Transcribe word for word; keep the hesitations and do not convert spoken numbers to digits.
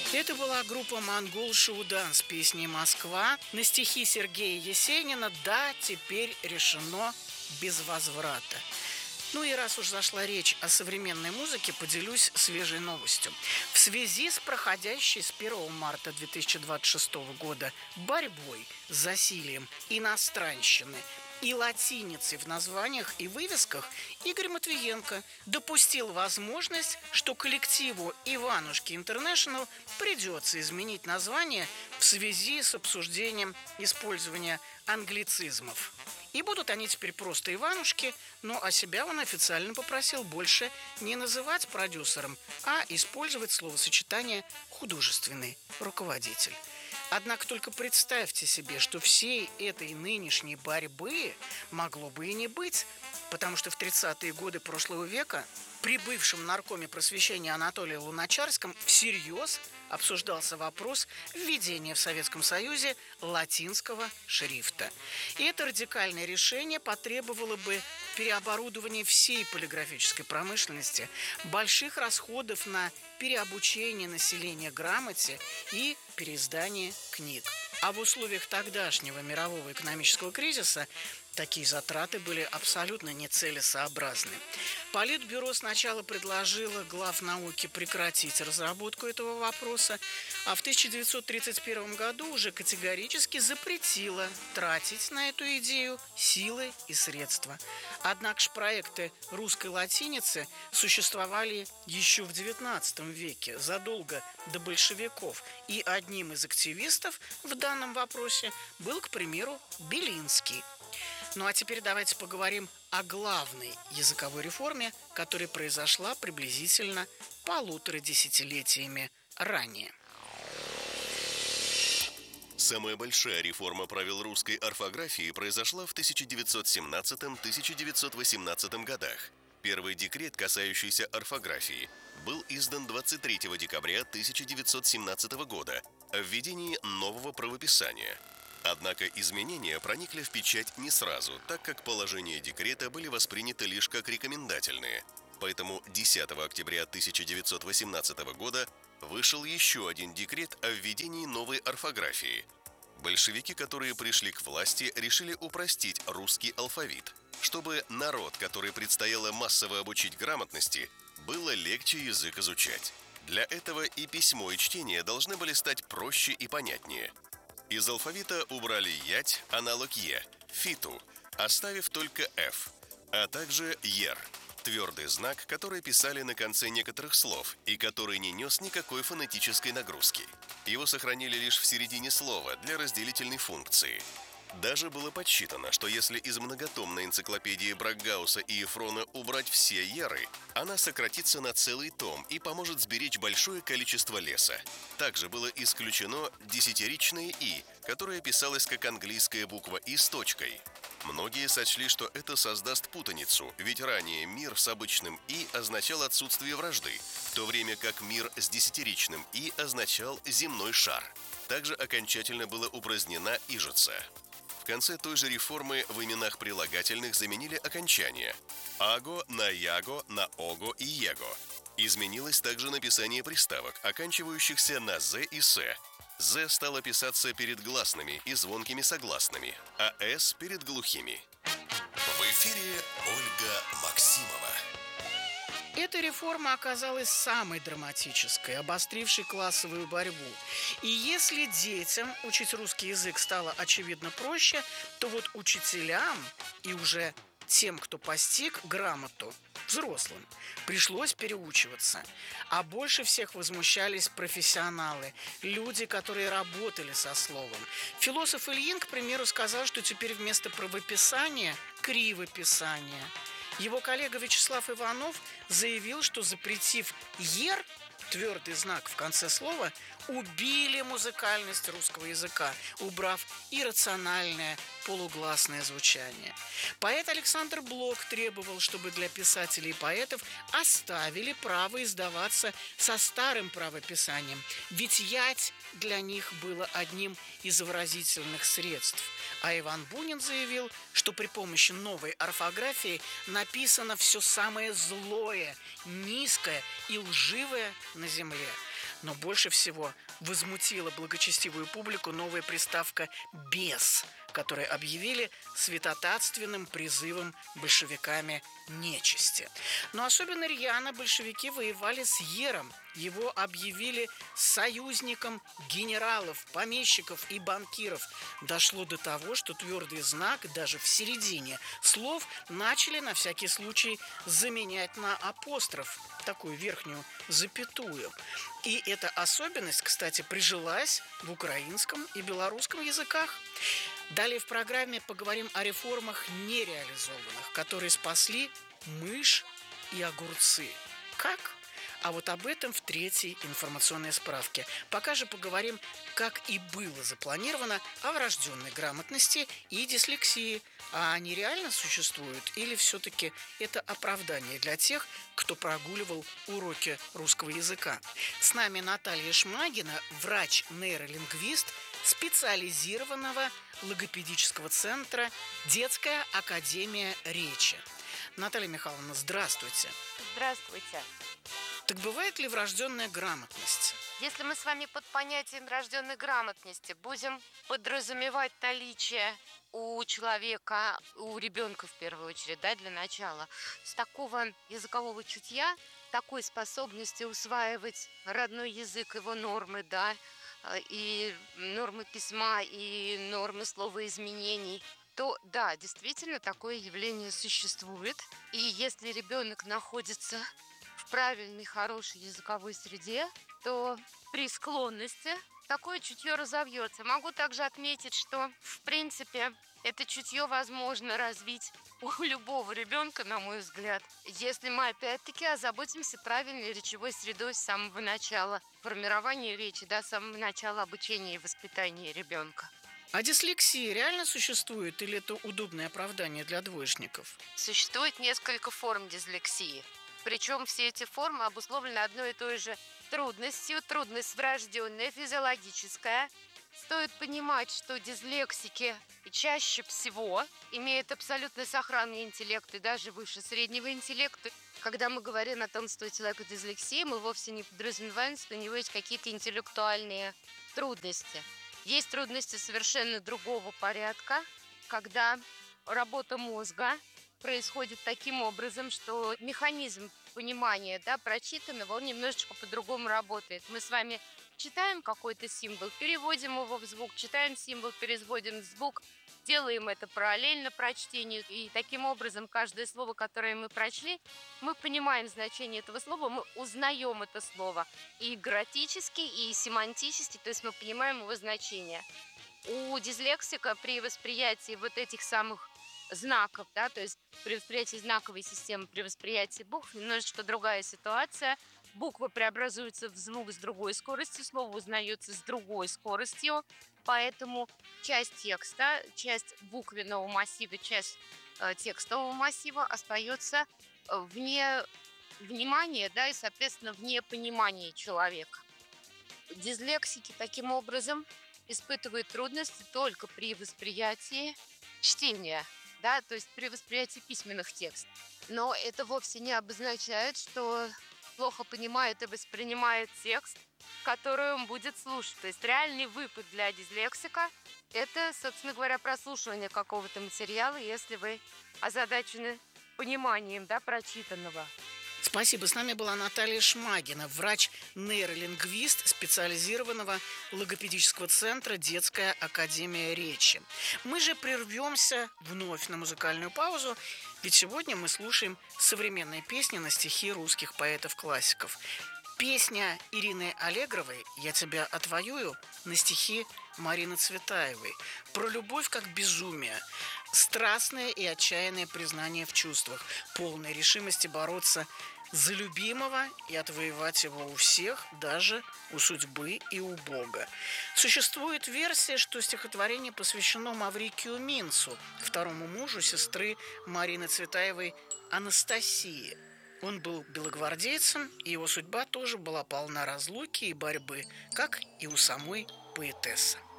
Это была группа «Монгол Шуудан» с песней «Москва» на стихи Сергея Есенина «Да, теперь решено без возврата». Ну и раз уж зашла речь о современной музыке, поделюсь свежей новостью. В связи с проходящей с первого марта две тысячи двадцать шестого года борьбой с засилием иностранщины и латиницы в названиях и вывесках, Игорь Матвиенко допустил возможность, что коллективу «Иванушки Интернешнл» придется изменить название в связи с обсуждением использования англицизмов. И будут они теперь просто «Иванушки», но а себя он официально попросил больше не называть продюсером, а использовать словосочетание «художественный руководитель». Однако только представьте себе, что всей этой нынешней борьбы могло бы и не быть, потому что в тридцатые годы прошлого века при бывшем наркоме просвещения Анатолии Луначарском всерьез обсуждался вопрос введения в Советском Союзе латинского шрифта. И это радикальное решение потребовало бы переоборудования всей полиграфической промышленности, больших расходов на переобучение населения грамоте и переиздание книг. А в условиях тогдашнего мирового экономического кризиса такие затраты были абсолютно нецелесообразны. Политбюро сначала предложило главнауке прекратить разработку этого вопроса, а в тысяча девятьсот тридцать первом году уже категорически запретило тратить на эту идею силы и средства. Однако же проекты русской латиницы существовали еще в девятнадцатом веке, задолго до большевиков, и одним из активистов в данном вопросе был, к примеру, Белинский. Ну а теперь давайте поговорим о главной языковой реформе, которая произошла приблизительно полутора десятилетиями ранее. Самая большая реформа правил русской орфографии произошла в тысяча девятьсот семнадцатом — тысяча девятьсот восемнадцатом годах. Первый декрет, касающийся орфографии, был издан двадцать третьего декабря тысяча девятьсот семнадцатого года о введении нового правописания. Однако изменения проникли в печать не сразу, так как положения декрета были восприняты лишь как рекомендательные. Поэтому десятого октября тысяча девятьсот восемнадцатого года вышел еще один декрет о введении новой орфографии. Большевики, которые пришли к власти, решили упростить русский алфавит, чтобы народ, который предстояло массово обучить грамотности, было легче язык изучать. Для этого и письмо, и чтение должны были стать проще и понятнее. Из алфавита убрали ять, аналог е, фиту, оставив только ф, а также ер, твердый знак, который писали на конце некоторых слов и который не нес никакой фонетической нагрузки. Его сохранили лишь в середине слова для разделительной функции. Даже было подсчитано, что если из многотомной энциклопедии Брагауза и Ефрона убрать все еры, она сократится на целый том и поможет сберечь большое количество леса. Также было исключено десятиричное «и», которое писалось как английская буква «и» с точкой. Многие сочли, что это создаст путаницу, ведь ранее мир с обычным «и» означал отсутствие вражды, в то время как мир с десятиричным «и» означал земной шар. Также окончательно была упразднена ижица. В конце той же реформы в именах прилагательных заменили окончания «аго» на «яго», на «ого» и «его». Изменилось также написание приставок, оканчивающихся на «з» и «с». «З» стало писаться перед гласными и звонкими согласными, а «с» перед глухими. В эфире Ольга Максимова. Эта реформа оказалась самой драматической, обострившей классовую борьбу. И если детям учить русский язык стало очевидно проще, то вот учителям и уже тем, кто постиг грамоту, взрослым, пришлось переучиваться. А больше всех возмущались профессионалы, люди, которые работали со словом. Философ Ильин, к примеру, сказал, что теперь вместо правописания – кривописание. Его коллега Вячеслав Иванов заявил, что запретив «ер», твердый знак в конце слова, убили музыкальность русского языка, убрав иррациональное полугласное звучание. Поэт Александр Блок требовал, чтобы для писателей и поэтов оставили право издаваться со старым правописанием, ведь ять для них было одним из выразительных средств. А Иван Бунин заявил, что при помощи новой орфографии написано все самое злое, низкое и лживое на земле. Но больше всего возмутила благочестивую публику новая приставка «бес», которую объявили святотатственным призывом большевиками нечисти. Но особенно рьяно большевики воевали с ером. Его объявили союзником генералов, помещиков и банкиров. Дошло до того, что твердый знак даже в середине слов начали на всякий случай заменять на апостроф, такую верхнюю запятую. И эта особенность, кстати, прижилась в украинском и белорусском языках. Далее в программе поговорим о реформах нереализованных, которые спасли мышь и огурцы. Как? А вот об этом в третьей информационной справке. Пока же поговорим, как и было запланировано, о врожденной грамотности и дислексии. А они реально существуют или все-таки это оправдание для тех, кто прогуливал уроки русского языка? С нами Наталья Шмагина, врач-нейролингвист специализированного логопедического центра «Детская академия речи». Наталья Михайловна, здравствуйте. Здравствуйте. Так бывает ли врожденная грамотность? Если мы с вами под понятием врожденной грамотности будем подразумевать наличие у человека, у ребенка в первую очередь, да, для начала, с такого языкового чутья, такой способности усваивать родной язык, его нормы, да, и нормы письма, и нормы словоизменений, то да, действительно такое явление существует. И если ребенок находится в правильной, хорошей языковой среде, то при склонности такое чутье разовьется. Могу также отметить, что, в принципе, это чутье возможно развить у любого ребенка, на мой взгляд, если мы опять-таки озаботимся правильной речевой средой с самого начала формирования речи, да, с самого начала обучения и воспитания ребенка. А дислексия реально существует или это удобное оправдание для двоечников? Существует несколько форм дислексии. Причем все эти формы обусловлены одной и той же трудностью. Трудность врожденная, физиологическая. Стоит понимать, что дислексики чаще всего имеют абсолютно сохранный интеллект и даже выше среднего интеллекта. Когда мы говорим о том, что у человека дислексия, мы вовсе не подразумеваем, что у него есть какие-то интеллектуальные трудности. Есть трудности совершенно другого порядка, когда работа мозга происходит таким образом, что механизм понимания, да, прочитанного, он немножечко по-другому работает. Мы с вами читаем какой-то символ, переводим его в звук, читаем символ, переводим в звук, делаем это параллельно прочтению. И таким образом каждое слово, которое мы прочли, мы понимаем значение этого слова, мы узнаем это слово и грамматически, и семантически, то есть мы понимаем его значение. У дислексика при восприятии вот этих самых знаков, да, то есть при восприятии знаковой системы, при восприятии букв немножечко другая ситуация. Буквы преобразуются в звук с другой скоростью, слово узнается с другой скоростью, поэтому часть текста, часть буквенного массива, часть э, текстового массива остается вне внимания, да, и, соответственно, вне понимания человека. Дислексики таким образом испытывают трудности только при восприятии чтения. Да, то есть при восприятии письменных текстов. Но это вовсе не обозначает, что плохо понимает и воспринимает текст, который он будет слушать. То есть реальный выпад для дислексика – это, собственно говоря, прослушивание какого-то материала, если вы озадачены пониманием, да, прочитанного. Спасибо. С нами была Наталья Шмагина, врач-нейролингвист специализированного логопедического центра «Детская академия речи». Мы же прервемся вновь на музыкальную паузу, ведь сегодня мы слушаем современные песни на стихи русских поэтов-классиков. Песня Ирины Аллегровой «Я тебя отвоюю» на стихи Марины Цветаевой. Про любовь как безумие. Страстное и отчаянное признание в чувствах. Полной решимости бороться за любимого и отвоевать его у всех, даже у судьбы и у Бога. Существует версия, что стихотворение посвящено Маврикию Минцу, второму мужу сестры Марины Цветаевой Анастасии. Он был белогвардейцем, и его судьба тоже была полна разлуки и борьбы, как и у самой поэтессы.